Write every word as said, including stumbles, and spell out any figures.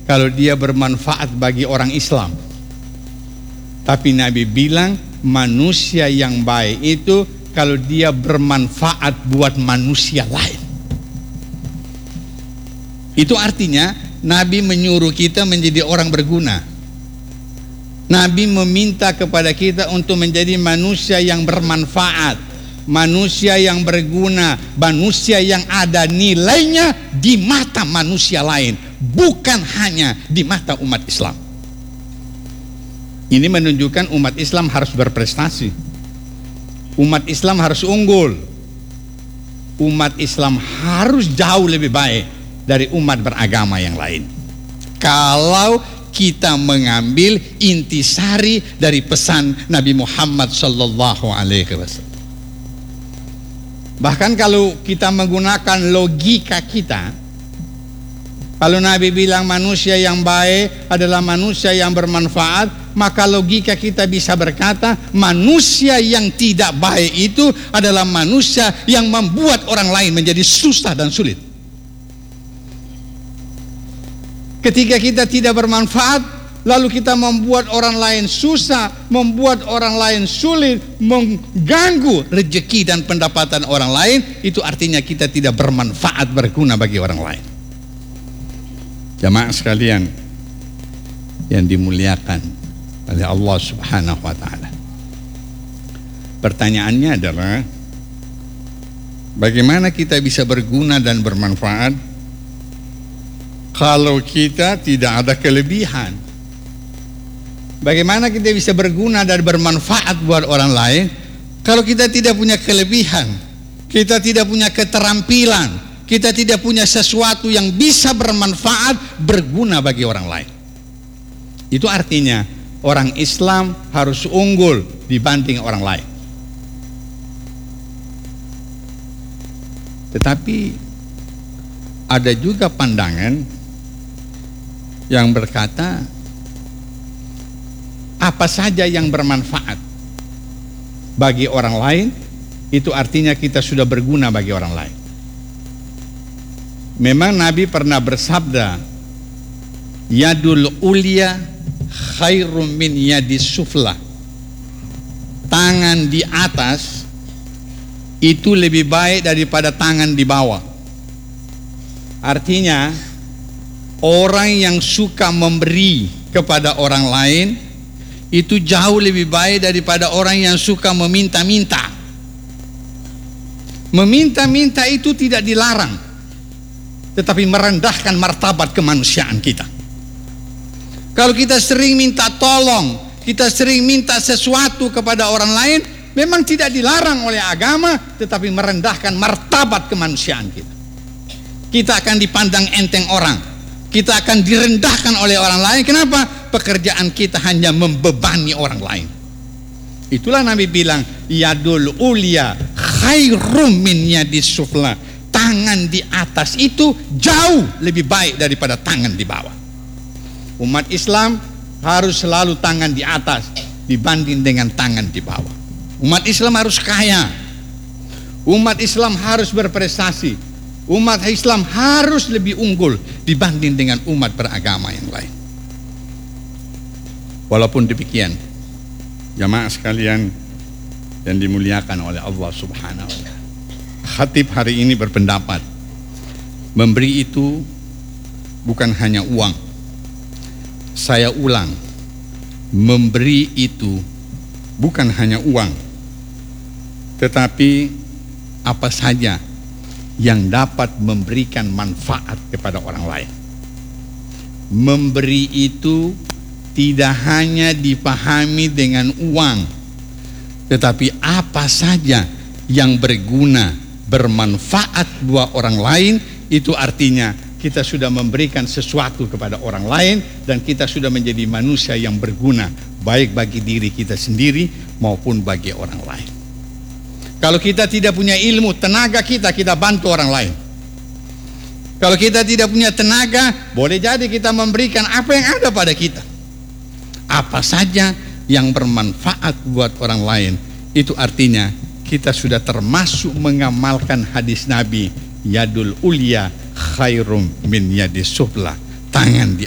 kalau dia bermanfaat bagi orang Islam. Tapi Nabi bilang manusia yang baik itu kalau dia bermanfaat buat manusia lain. Itu artinya Nabi menyuruh kita menjadi orang berguna. Nabi meminta kepada kita untuk menjadi manusia yang bermanfaat, manusia yang berguna, manusia yang ada nilainya di mata manusia lain, bukan hanya di mata umat Islam. Ini menunjukkan umat Islam harus berprestasi. Umat Islam harus unggul. Umat Islam harus jauh lebih baik dari umat beragama yang lain. Kalau kita mengambil intisari dari pesan Nabi Muhammad sallallahu alaihi wasallam. Bahkan kalau kita menggunakan logika kita, kalau Nabi bilang manusia yang baik adalah manusia yang bermanfaat, maka logika kita bisa berkata manusia yang tidak baik itu adalah manusia yang membuat orang lain menjadi susah dan sulit. Ketika kita tidak bermanfaat, lalu kita membuat orang lain susah, membuat orang lain sulit, mengganggu rezeki dan pendapatan orang lain, itu artinya kita tidak bermanfaat, berguna bagi orang lain. Jamaah sekalian yang dimuliakan oleh Allah Subhanahu wa taala. Pertanyaannya adalah bagaimana kita bisa berguna dan bermanfaat kalau kita tidak ada kelebihan? Bagaimana kita bisa berguna dan bermanfaat buat orang lain kalau kita tidak punya kelebihan, kita tidak punya keterampilan, kita tidak punya sesuatu yang bisa bermanfaat, berguna bagi orang lain? Itu artinya orang Islam harus unggul dibanding orang lain. Tetapi ada juga pandangan yang berkata apa saja yang bermanfaat bagi orang lain itu artinya kita sudah berguna bagi orang lain. Memang Nabi pernah bersabda, yadul ulya khairum min yadis sufla. Tangan di atas itu lebih baik daripada tangan di bawah. Artinya orang yang suka memberi kepada orang lain itu jauh lebih baik daripada orang yang suka meminta-minta. Meminta-minta itu tidak dilarang, tetapi merendahkan martabat kemanusiaan kita. Kalau kita sering minta tolong, kita sering minta sesuatu kepada orang lain, memang tidak dilarang oleh agama, tetapi merendahkan martabat kemanusiaan kita. Kita akan dipandang enteng orang, kita akan direndahkan oleh orang lain. Kenapa? Pekerjaan kita hanya membebani orang lain. Itulah Nabi bilang yadul ulya khairum min yadis sufla. Tangan di atas itu jauh lebih baik daripada tangan di bawah. Umat Islam harus selalu tangan di atas dibanding dengan tangan di bawah. Umat Islam harus kaya. Umat Islam harus berprestasi. Umat Islam harus lebih unggul dibanding dengan umat beragama yang lain. Walaupun demikian, jamaah sekalian yang dimuliakan oleh Allah Subhanahu wa taala, khatib hari ini berpendapat memberi itu bukan hanya uang. Saya ulang, memberi itu bukan hanya uang, tetapi apa saja yang dapat memberikan manfaat kepada orang lain. Memberi itu tidak hanya dipahami dengan uang, tetapi apa saja yang berguna, bermanfaat buat orang lain, itu artinya kita sudah memberikan sesuatu kepada orang lain dan kita sudah menjadi manusia yang berguna, baik bagi diri kita sendiri maupun bagi orang lain. Kalau kita tidak punya ilmu, tenaga kita, kita bantu orang lain. Kalau kita tidak punya tenaga, boleh jadi kita memberikan apa yang ada pada kita. Apa saja yang bermanfaat buat orang lain, itu artinya kita sudah termasuk mengamalkan hadis Nabi, yadul ulya khairum min yadis sufla. Tangan di